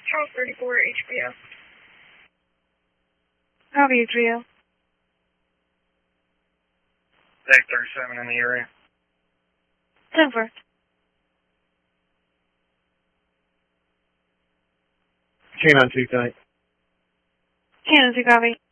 Charles 34 HBO. Copy, Trio. Day 37 in the area. 10-4. Canine 2 tight. Cannon 2, copy.